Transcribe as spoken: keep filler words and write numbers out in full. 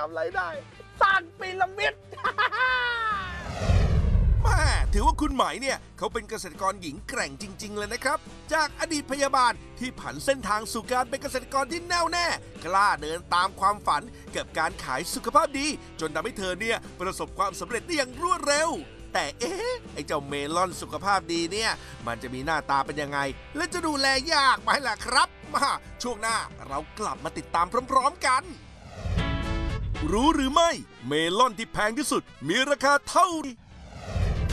ำอะไรได้สร้างพีระมิดแม่ถือว่าคุณไหมเนี่ยเขาเป็นเกษตรกรหญิงแกร่งจริงๆเลยนะครับจากอดีตพยาบาลที่ผันเส้นทางสู่การเป็นเกษตรกรที่แน่วแน่กล้าเดินตามความฝันกับการขายสุขภาพดีจนทำให้เธอเนี่ยประสบความสำเร็จได้อย่างรวดเร็วแต่เอ๊ะไอ้เจ้าเมลอนสุขภาพดีเนี่ยมันจะมีหน้าตาเป็นยังไงและจะดูแลยากไหมล่ะครับมาช่วงหน้าเรากลับมาติดตามพร้อมๆกันรู้หรือไม่เมลอนที่แพงที่สุดมีราคาเท่าไหร่